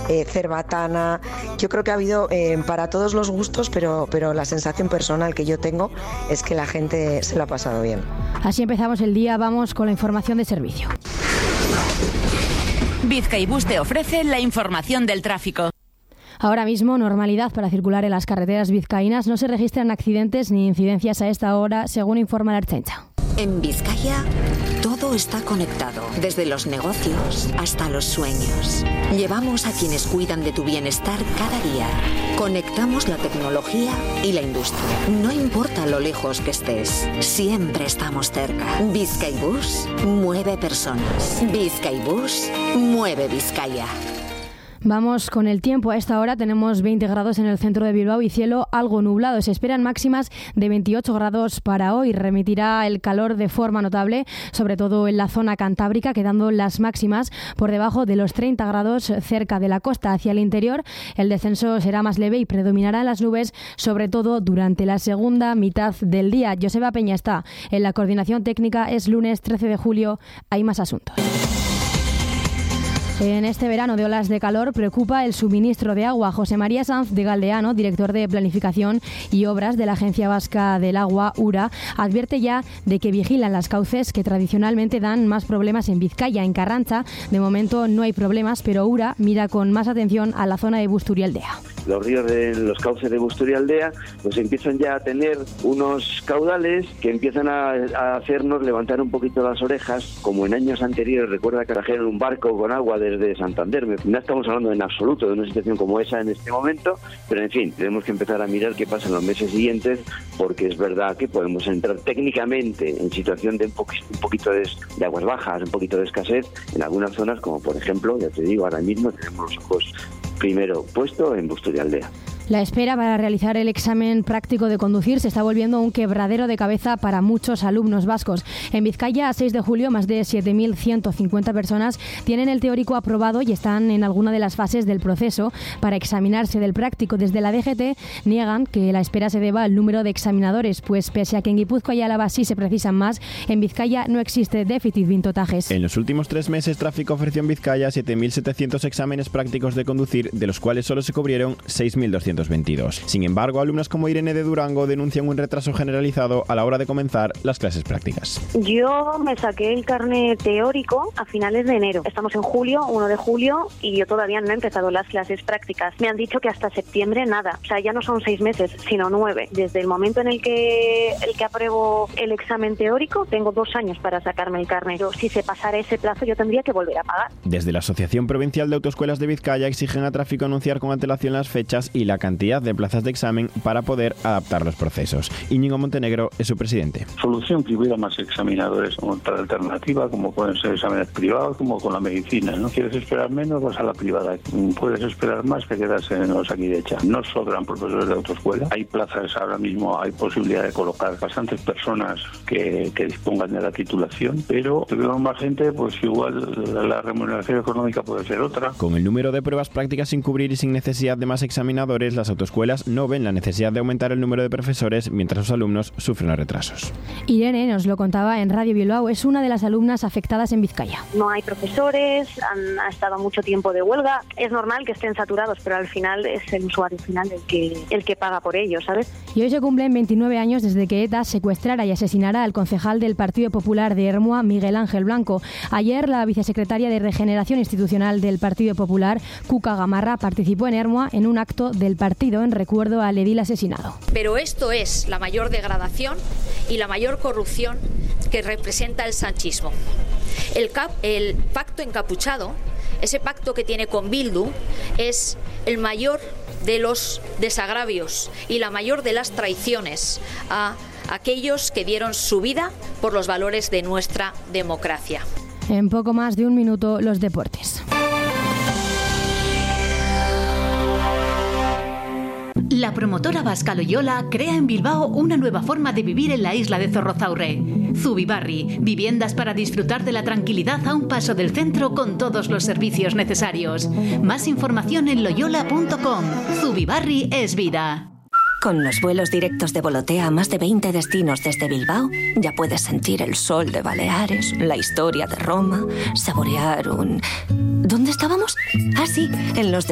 cerbatana. Yo creo que ha habido para todos los gustos, pero la sensación personal que yo tengo es que la gente se lo ha pasado bien. Así empezamos el día, vamos con la información de servicio. Bizkaibus te ofrece la información del tráfico. Ahora mismo, normalidad para circular en las carreteras vizcaínas. No se registran accidentes ni incidencias a esta hora, según informa la Ertzaintza. En Vizcaya, todo está conectado, desde los negocios hasta los sueños. Llevamos a quienes cuidan de tu bienestar cada día. Conectamos la tecnología y la industria. No importa lo lejos que estés, siempre estamos cerca. Bizkaibus mueve personas. Bizkaibus mueve Vizcaya. Vamos con el tiempo. A esta hora tenemos 20 grados en el centro de Bilbao y cielo algo nublado. Se esperan máximas de 28 grados para hoy. Remitirá el calor de forma notable, sobre todo en la zona cantábrica, quedando las máximas por debajo de los 30 grados cerca de la costa. Hacia el interior, el descenso será más leve y predominarán las nubes, sobre todo durante la segunda mitad del día. Joseba Peña está en la coordinación técnica. Es lunes 13 de julio. Hay más asuntos. En este verano de olas de calor preocupa el suministro de agua. José María Sanz de Galdeano, director de Planificación y Obras de la Agencia Vasca del Agua, URA, advierte ya de que vigilan las cauces que tradicionalmente dan más problemas en Vizcaya. En Carranza, de momento no hay problemas, pero URA mira con más atención a la zona de Busturialdea. Los ríos de los cauces de Busturialdea pues empiezan ya a tener unos caudales que empiezan a hacernos levantar un poquito las orejas, como en años anteriores. Recuerda que trajeron un barco con agua desde Santander. No estamos hablando en absoluto de una situación como esa en este momento, pero en fin, tenemos que empezar a mirar qué pasa en los meses siguientes, porque es verdad que podemos entrar técnicamente en situación de un poquito de aguas bajas, un poquito de escasez en algunas zonas, como por ejemplo, ya te digo, ahora mismo tenemos los ojos primero puesto en Busturialdea. La espera para realizar el examen práctico de conducir se está volviendo un quebradero de cabeza para muchos alumnos vascos. En Vizcaya, a 6 de julio, más de 7.150 personas tienen el teórico aprobado y están en alguna de las fases del proceso para examinarse del práctico. Desde la DGT niegan que la espera se deba al número de examinadores, pues pese a que en Guipúzcoa y Álava sí se precisan más, en Vizcaya no existe déficit de intotajes. En los últimos 3 meses, Tráfico ofreció en Vizcaya 7.700 exámenes prácticos de conducir, de los cuales solo se cubrieron 6.222. Sin embargo, alumnas como Irene de Durango denuncian un retraso generalizado a la hora de comenzar las clases prácticas. Yo me saqué el carnet teórico a finales de enero. Estamos en julio, 1 de julio, y yo todavía no he empezado las clases prácticas. Me han dicho que hasta septiembre nada. O sea, ya no son 6 meses, sino 9. Desde el momento en el que apruebo el examen teórico, tengo 2 años para sacarme el carnet. Pero si se pasara ese plazo, yo tendría que volver a pagar. Desde la Asociación Provincial de Autoescuelas de Vizcaya exigen a Tráfico anunciar con antelación las fechas y la cantidad de plazas de examen para poder adaptar los procesos. Íñigo Montenegro es su presidente. Solución que hubiera más examinadores como otra alternativa, como pueden ser exámenes privados, como con la medicina, ¿no? ¿Quieres esperar menos? Vas a la privada. Puedes esperar más que quedarse en los Osakidetza. No sobran profesores de autoescuela. Hay plazas ahora mismo, hay posibilidad de colocar bastantes personas que dispongan de la titulación, pero si tuviéramos más gente, pues igual la remuneración económica puede ser otra. Con el número de pruebas prácticas sin cubrir y sin necesidad de más examinadores, las autoescuelas no ven la necesidad de aumentar el número de profesores mientras los alumnos sufren retrasos. Irene nos lo contaba en Radio Bilbao, es una de las alumnas afectadas en Vizcaya. No hay profesores, ha estado mucho tiempo de huelga. Es normal que estén saturados, pero al final es el usuario final el que paga por ello, ¿sabes? Y hoy se cumplen 29 años desde que ETA secuestrara y asesinara al concejal del Partido Popular de Ermua, Miguel Ángel Blanco. Ayer, la vicesecretaria de Regeneración Institucional del Partido Popular, Cuca Gamarra, participó en Ermua en un acto del partido en recuerdo al edil asesinado. Pero esto es la mayor degradación y la mayor corrupción que representa el sanchismo. El pacto encapuchado, ese pacto que tiene con Bildu, es el mayor de los desagravios y la mayor de las traiciones a aquellos que dieron su vida por los valores de nuestra democracia. En poco más de un minuto, los deportes. La promotora vasca Loyola crea en Bilbao una nueva forma de vivir en la isla de Zorrozaurre. Zubibarri, viviendas para disfrutar de la tranquilidad a un paso del centro con todos los servicios necesarios. Más información en loyola.com. Zubibarri es vida. Con los vuelos directos de Volotea a más de 20 destinos desde Bilbao, ya puedes sentir el sol de Baleares, la historia de Roma, saborear un... ¿Dónde estábamos? Ah, sí, en los